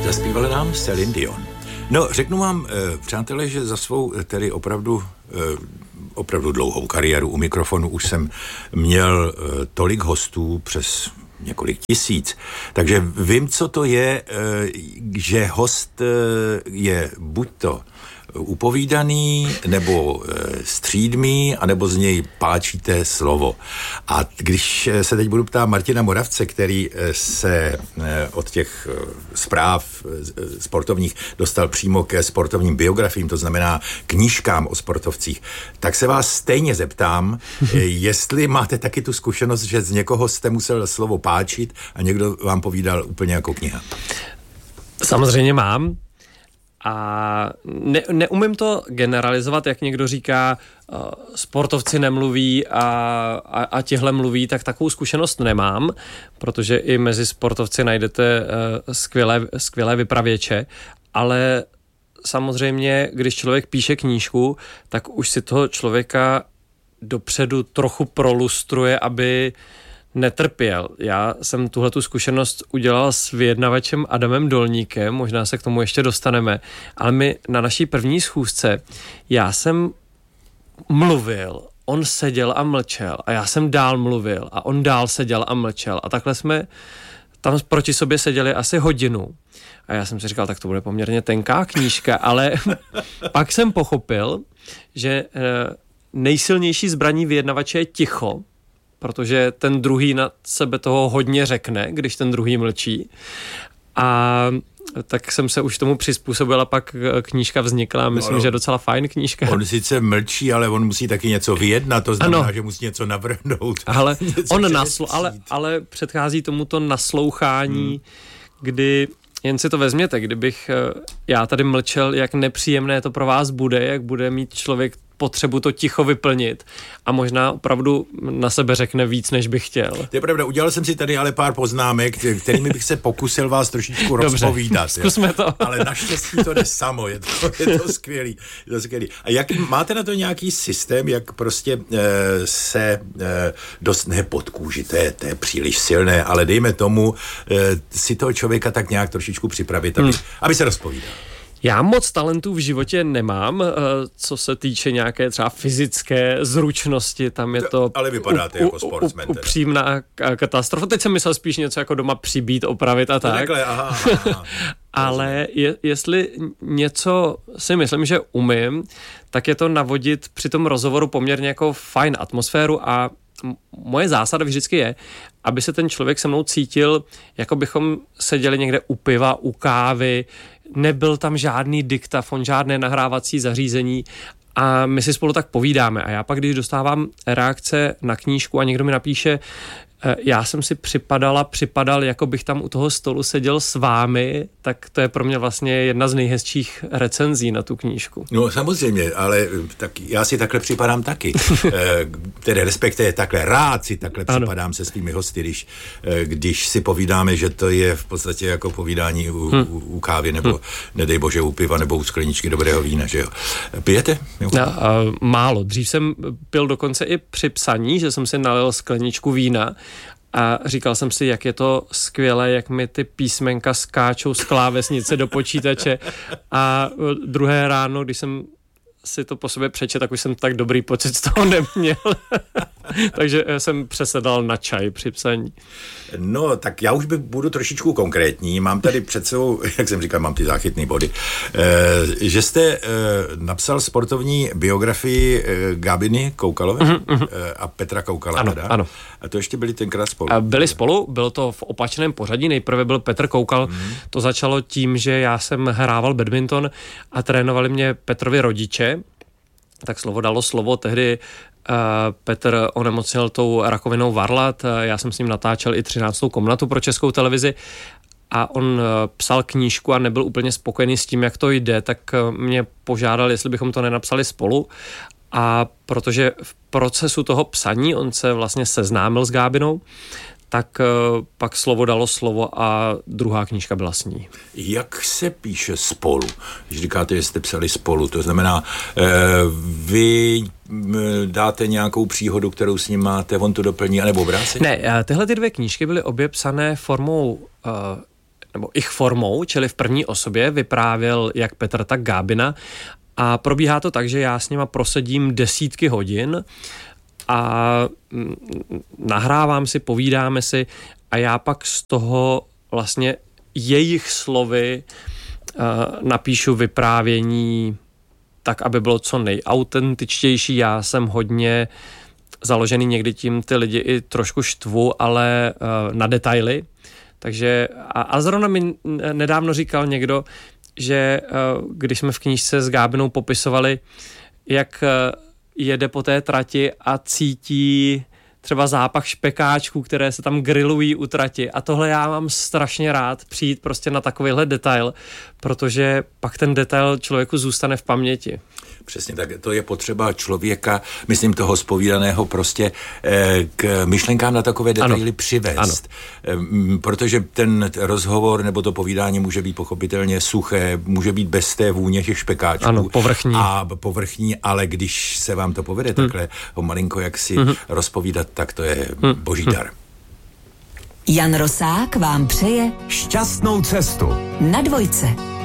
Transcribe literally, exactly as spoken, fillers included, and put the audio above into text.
Zaspívala nám Céline Dion. No, řeknu vám, přátelé, že za svou tedy opravdu, opravdu dlouhou kariéru u mikrofonu už jsem měl tolik hostů, přes několik tisíc. Takže vím, co to je, že host je buď to upovídaný, nebo střídmý, anebo z něj páčíte slovo. A když se teď budu ptát Martina Moravce, který se od těch zpráv sportovních dostal přímo ke sportovním biografiím, to znamená knížkám o sportovcích, tak se vás stejně zeptám, jestli máte taky tu zkušenost, že z někoho jste musel slovo páčit a někdo vám povídal úplně jako kniha. Samozřejmě mám. A ne, neumím to generalizovat, jak někdo říká, uh, sportovci nemluví a, a, a tihle mluví, tak takovou zkušenost nemám, protože i mezi sportovci najdete uh, skvělé, skvělé vypravěče, ale samozřejmě, když člověk píše knížku, tak už si toho člověka dopředu trochu prolustruje, aby netrpěl. Já jsem tuhletu zkušenost udělal s vyjednavačem Adamem Dolníkem, možná se k tomu ještě dostaneme, ale my na naší první schůzce, já jsem mluvil, on seděl a mlčel a já jsem dál mluvil a on dál seděl a mlčel a takhle jsme tam proti sobě seděli asi hodinu. A já jsem si říkal, tak to bude poměrně tenká knížka, ale pak jsem pochopil, že nejsilnější zbraní vyjednavače je ticho, protože ten druhý na sebe toho hodně řekne, když ten druhý mlčí. A tak jsem se už tomu přizpůsobil a pak knížka vznikla. Myslím, no, no. že je docela fajn knížka. On sice mlčí, ale on musí taky něco vyjednat, to znamená, ano. že musí něco navrhnout. Ale, on nasl- ale, ale předchází tomuto naslouchání, hmm. kdy jen si to vezměte, kdybych já tady mlčel, jak nepříjemné to pro vás bude, jak bude mít člověk potřebu to ticho vyplnit a možná opravdu na sebe řekne víc, než bych chtěl. To je pravda, udělal jsem si tady ale pár poznámek, kterými bych se pokusil vás trošičku rozpovídat. Zkusme to. Ale naštěstí to jde samo, je to, je to skvělý. Je to skvělý. A jak, máte na to nějaký systém, jak prostě e, se e, dostne pod kůži, to je, to je příliš silné, ale dejme tomu e, si toho člověka tak nějak trošičku připravit, aby, hmm. aby se rozpovídal. Já moc talentů v životě nemám, co se týče nějaké třeba fyzické zručnosti, tam je to... Ale vypadáte u, jako sportsman. Upřímná katastrofa. Teď jsem myslel spíš něco jako doma přibít, opravit a tak. Takhle, aha, aha. Ale je, jestli něco si myslím, že umím, tak je to navodit při tom rozhovoru poměrně jako fajn atmosféru a moje zásada vždycky je, aby se ten člověk se mnou cítil, jako bychom seděli někde u piva, u kávy, nebyl tam žádný diktafon, žádné nahrávací zařízení a my si spolu tak povídáme. A já pak, když dostávám reakce na knížku a někdo mi napíše, já jsem si připadala, připadal, jako bych tam u toho stolu seděl s vámi, tak to je pro mě vlastně jedna z nejhezčích recenzí na tu knížku. No samozřejmě, ale tak já si takhle připadám taky. Tedy respektive takhle rád si takhle ano. připadám se svými hosty, když, když si povídáme, že to je v podstatě jako povídání u, hmm. u, u kávy, nebo hmm. nedej bože u piva, nebo u skleničky dobrého vína, že jo. Pijete? Jo. No, málo. Dřív jsem pil dokonce i při psaní, že jsem si nalil skleničku vína a říkal jsem si, jak je to skvělé, jak mi ty písmenka skáčou z klávesnice do počítače a druhé ráno, když jsem si to po sobě přečet, tak už jsem tak dobrý pocit z toho neměl. Takže jsem přesedal na čaj při psaní. No, tak já už by, budu trošičku konkrétní. Mám tady před sebou, jak jsem říkal, mám ty záchytné body, e, že jste e, napsal sportovní biografii e, Gabiny Koukalové mm-hmm. e, a Petra Koukala. Ano, teda. ano. A to ještě byli tenkrát spolu. A byli spolu, bylo to v opačném pořadí. Nejprve byl Petr Koukal. Mm. To začalo tím, že já jsem hrával badminton a trénovali mě Petrovi rodiče. Tak slovo dalo slovo. Tehdy uh, Petr onemocněl tou rakovinou varlat. Já jsem s ním natáčel i třináctou komnatu pro Českou televizi a on uh, psal knížku a nebyl úplně spokojený s tím, jak to jde, tak uh, mě požádal, jestli bychom to nenapsali spolu. A protože v procesu toho psaní on se vlastně seznámil s Gábinou, tak uh, pak slovo dalo slovo a druhá knížka byla s ní. Jak se píše spolu? Když říkáte, že jste psali spolu, to znamená, eh, vy dáte nějakou příhodu, kterou s ním máte, on to doplní, anebo obráceně? Ne, tyhle ty dvě knížky byly obě psané formou uh, nebo ich formou, čili v první osobě vyprávěl jak Petr, tak Gábina. A probíhá to tak, že já s nima prosedím desítky hodin a nahrávám si, povídáme si a já pak z toho vlastně jejich slovy uh, napíšu vyprávění tak, aby bylo co nejautentičtější. Já jsem hodně založený, někdy tím ty lidi i trošku štvu, ale uh, na detaily. Takže a, a zrovna mi nedávno říkal někdo, že uh, když jsme v knížce s Gábinou popisovali, jak uh, jede po té trati a cítí třeba zápach špekáčků, které se tam grillují u trati. A tohle já mám strašně rád, přijít prostě na takovýhle detail, protože pak ten detail člověku zůstane v paměti. Přesně tak, to je potřeba člověka, myslím toho zpovídaného prostě eh, k myšlenkám na takové detaily ano. přivést. Ano. Protože ten rozhovor nebo to povídání může být pochopitelně suché, může být bez té vůně těch špekáčků. Ano, povrchní. A povrchní, ale když se vám to povede hmm. takhle ho malinko jaksi hmm. rozpovídat, tak to je hmm. boží dar. Jan Rosák vám přeje šťastnou cestu na Dvojce.